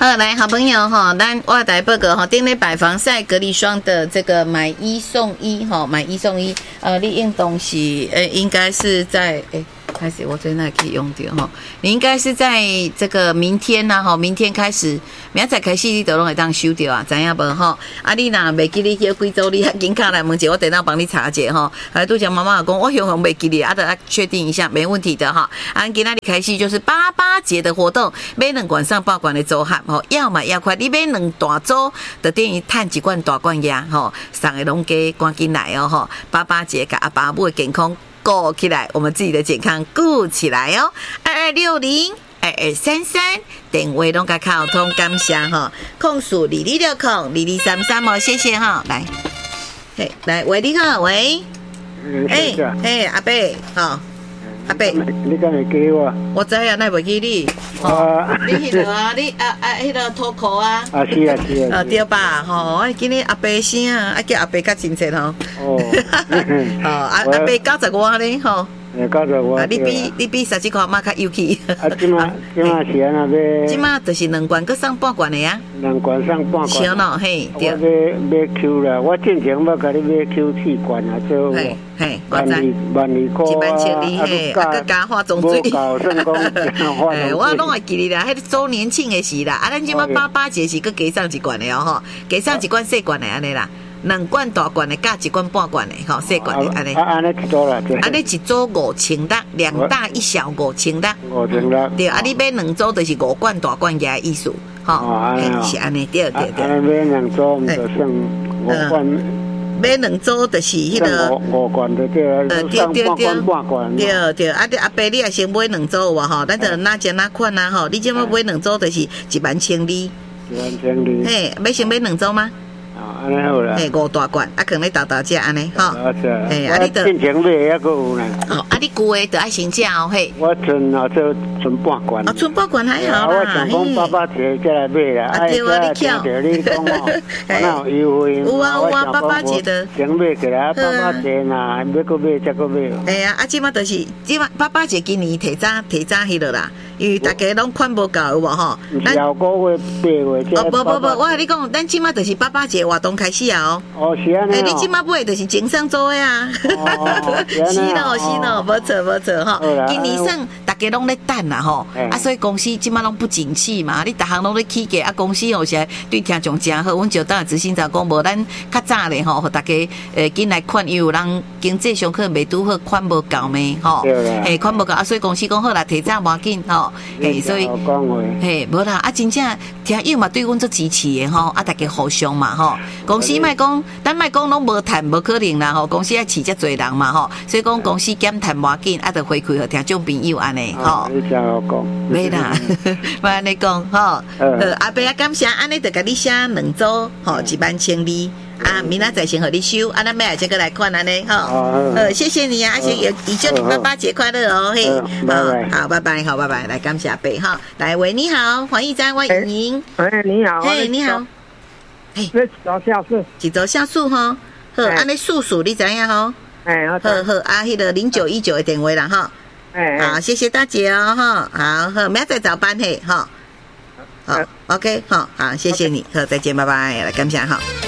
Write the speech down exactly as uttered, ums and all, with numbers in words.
好，来，好朋友哈，咱我来报告哈，顶礼拜防晒隔离霜的这个买一送一哈，买一送一，呃，你用东西，呃，应该是在诶。开始我在那可以用掉哈，你应该是在这个明天呐、啊、哈，明天开始，明仔开始你都拢会当收掉啊，知影无哈？啊，你若袂记你叫贵州，你紧卡来问者，我等下帮你查者哈。还拄讲妈妈讲，我永远袂记你，啊，得啊确定一下，没问题的哈。啊，今仔日开始就是八八节的活动，买两罐上报馆的组合吼，要买要快，你买两大组，就等于趁一罐大罐牙吼，送的拢加赶紧来哦吼，八八节甲阿爸母的健康。顾起来，我们自己的健康顾起来哦。二二六零二二三三，电话拢甲靠通，感谢哈。控诉李李六控李李三三哦，谢谢哈。来，嘿，来喂，你好，喂，哎哎，阿伯，好。阿伯， 你敢会记我？ 我知啊，那袂记你。哦，你迄个啊，你啊啊，迄个脱裤啊。啊是啊是啊。 呃对吧？吼，我今日阿伯声啊，啊叫阿伯较亲切吼。哦。哦，阿阿伯九十五咧吼。 诶，九十五。 啊，你比你比三十块妈较有气。 啊，即马即马是安那要？ 即马就是两罐，搁送半罐的啊。 两罐送半罐。 行咯，嘿，对。 我要买 Q 啦，我之前要甲你买 Q 四罐啊，做。 嘿嘿，我知。 万二万二块啊。 一万千里嘿，啊搁加化妆水。 无搞算讲化妆水。 我拢会记你啦，迄周年庆的时啦，啊，咱即马八八节是搁加上一罐的哦吼，加上一罐细罐的安尼啦。两罐大罐的，加一罐半罐的，吼，细罐的安尼。 啊，安尼一组啦， 安尼一组五千六，两大一小五千六。 五千六。对， 啊，你买两组就是五罐大罐的意思，吼，是安尼，对对对。 安尼买两组，毋就算五罐。 买两组就是迄个五罐的对啊，上半罐半罐。 对对，啊，阿伯你也先买两组哇吼，咱就哪只哪款啊吼，你即马买两组就是一万千二。一万千二。 嘿，要先买两组吗？ 安尼好啦， 嘿，五大罐，啊，可能你大大只安尼，吼， 嘿，啊，你得进前买还阁有呢。 哦，啊，你旧的得爱先食哦，嘿。 我存啊，就存半罐。 啊，存半罐还好啦。 我想讲八八节再来买啦。 啊，对啊，你巧。 你讲哦，哪有优惠？ 有啊有啊，八八节的。 先买起来，八八节嘛，要阁买再阁买。 哎呀，啊，即马就是即马八八节今年提早提早迄落啦，因为大家拢款无够有无吼？ 咱下个月八月哦，不不不，我跟你讲，咱即马就是八八节活动开始啊哦。 哦，是安尼。 哎，你即马买就是经商做的啊。哦，是咯是咯，无错无错吼。今年算大家拢咧等啦吼，啊，所以公司即马拢不景气嘛，你逐项拢咧起价，啊，公司有时对听众真好。阮就当然执行长讲，无咱较早咧吼，互大家诶紧来款，因为有人经济上可能未拄好，款无够咩吼？嘿，款无够啊，所以公司讲好啦，提早无要紧吼。嘿，所以嘿，无啦，啊，真正听友嘛对阮做支持的吼，啊，大家互相嘛吼，公司莫讲，咱莫讲拢无趁，无可能啦吼，公司爱饲遮侪人嘛吼，所以讲公司减趁无要紧，啊，着回馈互听众朋友安尼吼。 你真好讲。 袂啦，我安尼讲吼，呃，阿伯啊，感谢，安尼着甲你写两组吼，一万千二。啊，明仔载先和你收，啊，咱买再过来看安尼吼。呃，谢谢你啊，而且也也祝你爸爸节快乐哦，嘿，好，好，拜拜，好，拜拜，来感谢阿伯哈，来喂，你好，黄义章，我莹莹， 喂，你好， 嘿，你好， 嘿，那几周下数， 几周下数哈，好，安尼数数你知影吼？ 哎，好， 好，啊，迄个零九一九的电话啦哈，哎，好，谢谢大姐哦哈，好，好，明仔载早班嘿，哈，好 ，OK，好，好，谢谢你，好，再见，拜拜，来感谢哈。